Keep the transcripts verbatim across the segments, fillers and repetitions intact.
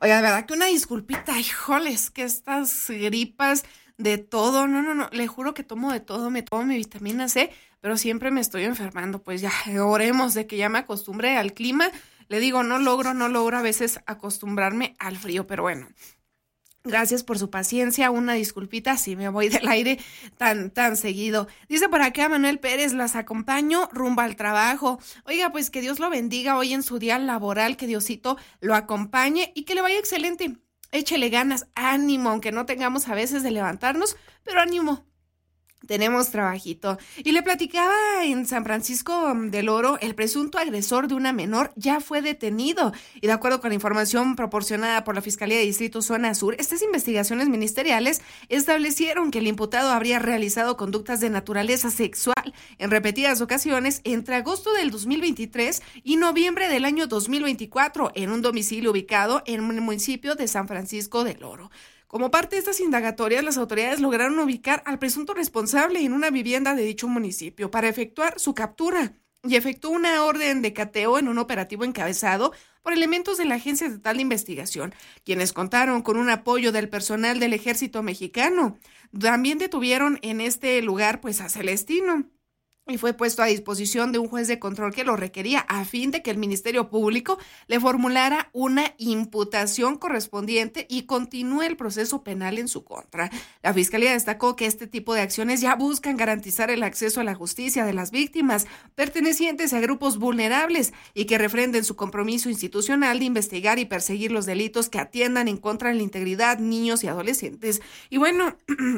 Oiga, de verdad que una disculpita, híjoles, que estas gripas de todo, no, no, no, le juro que tomo de todo, me tomo mi vitamina C, pero siempre me estoy enfermando, pues ya, oremos de que ya me acostumbre al clima. Le digo, no logro, no logro a veces acostumbrarme al frío, pero bueno. Gracias por su paciencia, una disculpita si me voy del aire tan, tan seguido. Dice por acá Manuel Pérez, las acompaño rumbo al trabajo. Oiga, pues que Dios lo bendiga hoy en su día laboral, que Diosito lo acompañe y que le vaya excelente. Échele ganas, ánimo, aunque no tengamos a veces de levantarnos, pero ánimo. Tenemos trabajito. Y le platicaba en San Francisco del Oro, el presunto agresor de una menor ya fue detenido. Y de acuerdo con la información proporcionada por la Fiscalía de Distrito Zona Sur, estas investigaciones ministeriales establecieron que el imputado habría realizado conductas de naturaleza sexual en repetidas ocasiones entre agosto del dos mil veintitrés y noviembre del año dos mil veinticuatro en un domicilio ubicado en el municipio de San Francisco del Oro. Como parte de estas indagatorias, las autoridades lograron ubicar al presunto responsable en una vivienda de dicho municipio para efectuar su captura y efectuó una orden de cateo en un operativo encabezado por elementos de la Agencia Estatal de Investigación, quienes contaron con un apoyo del personal del Ejército Mexicano. También detuvieron en este lugar pues a Celestino y fue puesto a disposición de un juez de control que lo requería a fin de que el Ministerio Público le formulara una imputación correspondiente y continúe el proceso penal en su contra. La Fiscalía destacó que este tipo de acciones ya buscan garantizar el acceso a la justicia de las víctimas pertenecientes a grupos vulnerables y que refrenden su compromiso institucional de investigar y perseguir los delitos que atiendan en contra de la integridad de niños y adolescentes. Y bueno...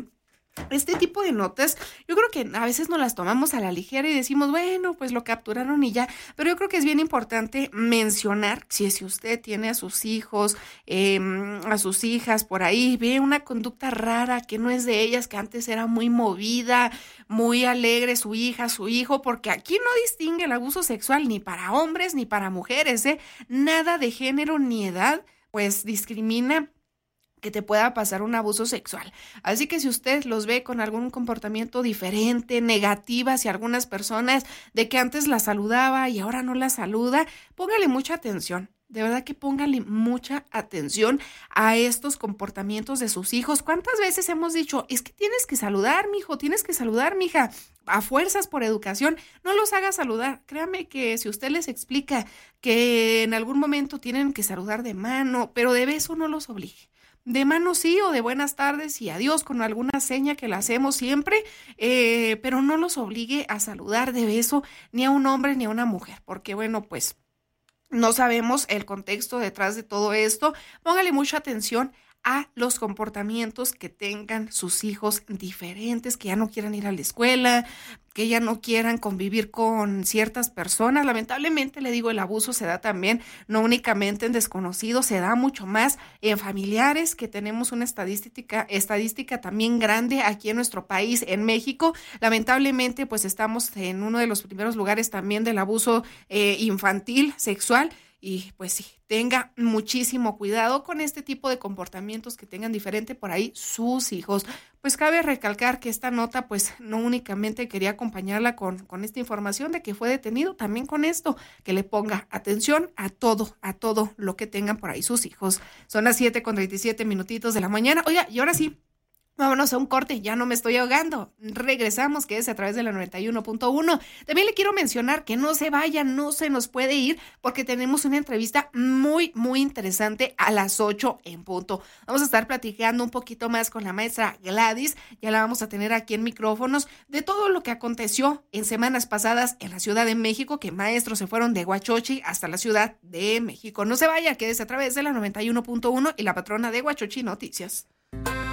Este tipo de notas, yo creo que a veces nos las tomamos a la ligera y decimos, bueno, pues lo capturaron y ya, pero yo creo que es bien importante mencionar, si, si usted tiene a sus hijos, eh, a sus hijas por ahí, ve una conducta rara que no es de ellas, que antes era muy movida, muy alegre su hija, su hijo, porque aquí no distingue el abuso sexual ni para hombres ni para mujeres, ¿eh? Nada de género ni edad, pues discrimina que te pueda pasar un abuso sexual. Así que si usted los ve con algún comportamiento diferente, negativo hacia algunas personas, de que antes la saludaba y ahora no la saluda, póngale mucha atención. De verdad que póngale mucha atención a estos comportamientos de sus hijos. ¿Cuántas veces hemos dicho, es que tienes que saludar, mijo, tienes que saludar, mija, a fuerzas por educación, no los haga saludar? Créame que si usted les explica que en algún momento tienen que saludar de mano, pero de beso no los obligue. De mano sí, o de buenas tardes y adiós con alguna seña que la hacemos siempre, eh, pero no los obligue a saludar de beso ni a un hombre ni a una mujer, porque bueno, pues no sabemos el contexto detrás de todo esto. Póngale mucha atención a los comportamientos que tengan sus hijos diferentes, que ya no quieran ir a la escuela, que ya no quieran convivir con ciertas personas. Lamentablemente, le digo, el abuso se da también, no únicamente en desconocidos, se da mucho más en familiares, que tenemos una estadística, estadística también grande aquí en nuestro país, en México. Lamentablemente, pues estamos en uno de los primeros lugares también del abuso eh, infantil, sexual. Y pues sí, tenga muchísimo cuidado con este tipo de comportamientos que tengan diferente por ahí sus hijos. Pues cabe recalcar que esta nota pues no únicamente quería acompañarla con, con esta información de que fue detenido, también con esto, que le ponga atención a todo, a todo lo que tengan por ahí sus hijos. Son las siete con treinta y siete minutitos de la mañana. Oiga, y ahora sí, vámonos a un corte, ya no me estoy ahogando. Regresamos, que es a través de la noventa y uno punto uno. También le quiero mencionar que no se vaya, no se nos puede ir, porque tenemos una entrevista muy, muy interesante a las ocho en punto. Vamos a estar platicando un poquito más con la maestra Gladys, ya la vamos a tener aquí en micrófonos, de todo lo que aconteció en semanas pasadas en la Ciudad de México, que maestros se fueron de Huachochi hasta la Ciudad de México. No se vaya, quédese a través de la noventa y uno punto uno y la patrona de Huachochi Noticias.